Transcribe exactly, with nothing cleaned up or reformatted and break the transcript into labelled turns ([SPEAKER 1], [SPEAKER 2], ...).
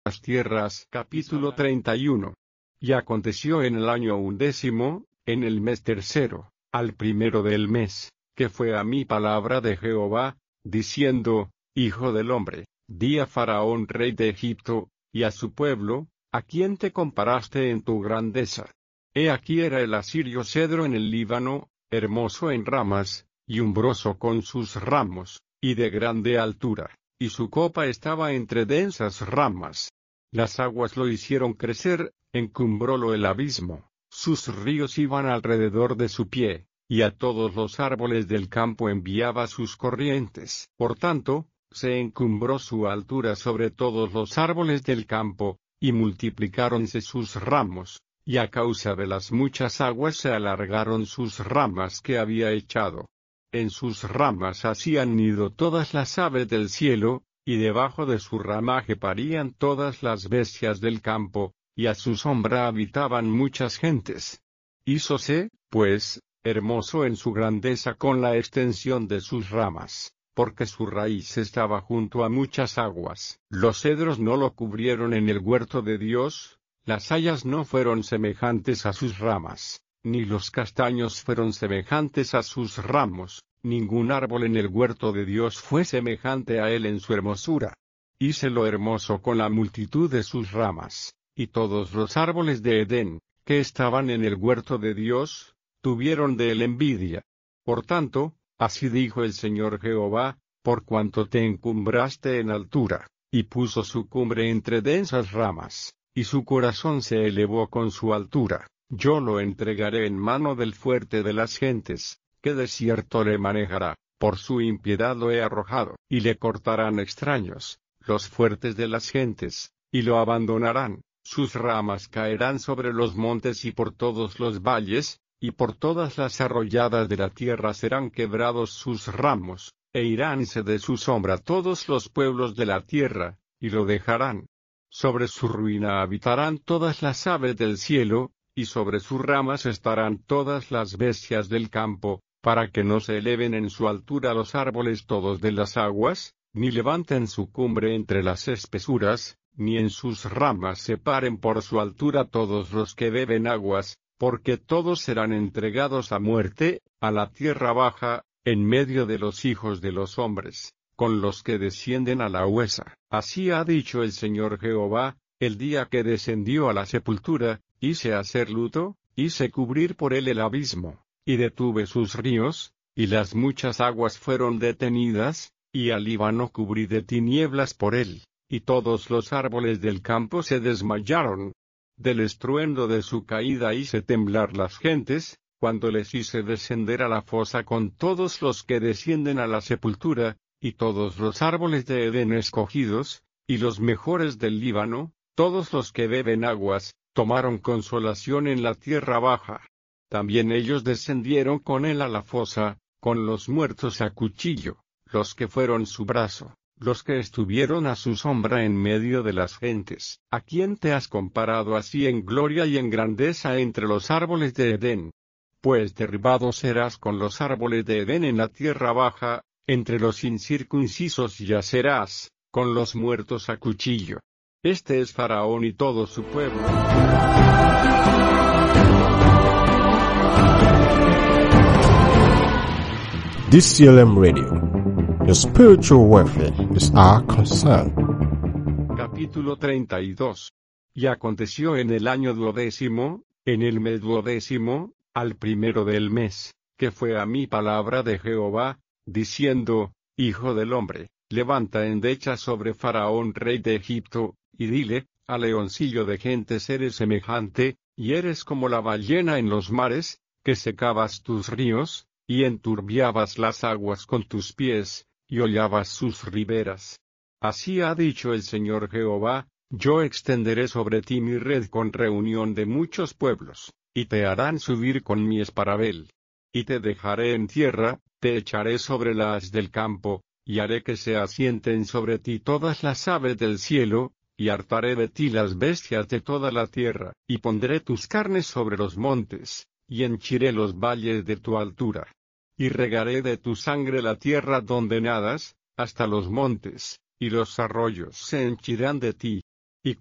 [SPEAKER 1] las tierras. Capítulo treinta y uno. Y aconteció en el año undécimo, en el mes tercero, al primero del mes, que fue a mí palabra de Jehová, diciendo: Hijo del hombre, di a Faraón rey de Egipto, y a su pueblo, ¿a quién te comparaste en tu grandeza? He aquí era el asirio cedro en el Líbano, hermoso en ramas, y umbroso con sus ramos, y de grande altura, y su copa estaba entre densas ramas. Las aguas lo hicieron crecer, encumbrólo el abismo, sus ríos iban alrededor de su pie, y a todos los árboles del campo enviaba sus corrientes. Por tanto, se encumbró su altura sobre todos los árboles del campo, y multiplicáronse sus ramos, y a causa de las muchas aguas se alargaron sus ramas que había echado. En sus ramas hacían nido todas las aves del cielo, y debajo de su ramaje parían todas las bestias del campo, y a su sombra habitaban muchas gentes. Hízose, pues, hermoso en su grandeza con la extensión de sus ramas, porque su raíz estaba junto a muchas aguas. Los cedros no lo cubrieron en el huerto de Dios, las hayas no fueron semejantes a sus ramas, ni los castaños fueron semejantes a sus ramos. Ningún árbol en el huerto de Dios fue semejante a él en su hermosura. Hícelo hermoso con la multitud de sus ramas, y todos los árboles de Edén, que estaban en el huerto de Dios, tuvieron de él envidia. Por tanto, así dijo el Señor Jehová, por cuanto te encumbraste en altura, y puso su cumbre entre densas ramas, y su corazón se elevó con su altura, yo lo entregaré en mano del fuerte de las gentes, que de cierto le manejará, por su impiedad lo he arrojado, y le cortarán extraños, los fuertes de las gentes, y lo abandonarán, sus ramas caerán sobre los montes y por todos los valles, y por todas las arroyadas de la tierra serán quebrados sus ramos, e iránse de su sombra todos los pueblos de la tierra, y lo dejarán. Sobre su ruina habitarán todas las aves del cielo, y sobre sus ramas estarán todas las bestias del campo, para que no se eleven en su altura los árboles todos de las aguas, ni levanten su cumbre entre las espesuras, ni en sus ramas se paren por su altura todos los que beben aguas, porque todos serán entregados a muerte, a la tierra baja, en medio de los hijos de los hombres, con los que descienden a la huesa. Así ha dicho el Señor Jehová, el día que descendió a la sepultura, hice hacer luto, hice cubrir por él el abismo, y detuve sus ríos, y las muchas aguas fueron detenidas, y al Líbano cubrí de tinieblas por él, y todos los árboles del campo se desmayaron. Del estruendo de su caída hice temblar las gentes, cuando les hice descender a la fosa con todos los que descienden a la sepultura, y todos los árboles de Edén escogidos, y los mejores del Líbano, todos los que beben aguas, tomaron consolación en la tierra baja. También ellos descendieron con él a la fosa, con los muertos a cuchillo, los que fueron su brazo, los que estuvieron a su sombra en medio de las gentes. ¿A quién te has comparado así en gloria y en grandeza entre los árboles de Edén? Pues derribado serás con los árboles de Edén en la tierra baja, entre los incircuncisos yacerás, con los muertos a cuchillo. Este es Faraón y todo su pueblo.
[SPEAKER 2] D C L M Radio. Your spiritual welfare is our concern.
[SPEAKER 1] Capítulo treinta y dos. Y aconteció en el año duodécimo, en el mes duodécimo, al primero del mes, que fue a mí palabra de Jehová, diciendo: Hijo del hombre, levanta endecha sobre Faraón rey de Egipto, y dile: a leoncillo de gentes eres semejante, y eres como la ballena en los mares, que secabas tus ríos, y enturbiabas las aguas con tus pies, y hollabas sus riberas. Así ha dicho el Señor Jehová: yo extenderé sobre ti mi red con reunión de muchos pueblos, y te harán subir con mi esparabel. Y te dejaré en tierra, te echaré sobre las del campo, y haré que se asienten sobre ti todas las aves del cielo, y hartaré de ti las bestias de toda la tierra, y pondré tus carnes sobre los montes, y henchiré los valles de tu altura. Y regaré de tu sangre la tierra donde nadas, hasta los montes, y los arroyos se henchirán de ti,